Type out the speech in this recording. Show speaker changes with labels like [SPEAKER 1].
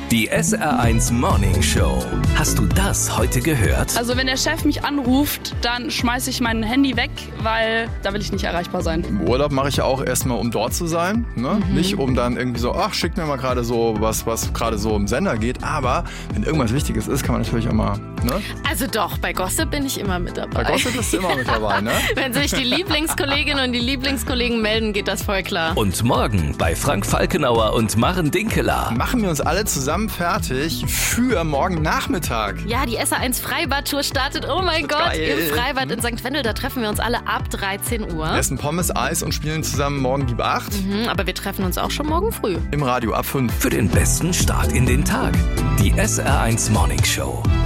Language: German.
[SPEAKER 1] Die SR1 Morning Show. Hast du das heute gehört?
[SPEAKER 2] Also wenn der Chef mich anruft, dann schmeiße ich mein Handy weg, weil da will ich nicht erreichbar sein.
[SPEAKER 3] Im Urlaub mache ich ja auch erstmal, um dort zu sein. Ne? Nicht um dann irgendwie so, ach, schick mir mal gerade so was gerade so im Sender geht. Aber wenn irgendwas Wichtiges ist, kann man natürlich auch mal... Ne?
[SPEAKER 4] Also doch, bei Gossip bin ich immer mit dabei.
[SPEAKER 3] Bei Gossip bist du immer mit dabei, ne?
[SPEAKER 4] Wenn sich die Lieblingskolleginnen und die Lieblingskollegen melden, geht das voll klar.
[SPEAKER 1] Und morgen bei Frank Falkenauer und Maren Dinkeler.
[SPEAKER 3] Machen wir uns alle zusammen fertig für morgen Nachmittag.
[SPEAKER 4] Ja, die SR1 Freibad-Tour startet. Oh mein Gott,
[SPEAKER 3] Geil.
[SPEAKER 4] im Freibad in St. Wendel. Da treffen wir uns alle ab 13 Uhr.
[SPEAKER 3] Essen Pommes, Eis und spielen zusammen morgen Gib 8.
[SPEAKER 4] Aber wir treffen uns auch schon morgen früh.
[SPEAKER 3] Im Radio ab 5.
[SPEAKER 1] Für den besten Start in den Tag. Die SR1 Morning Show.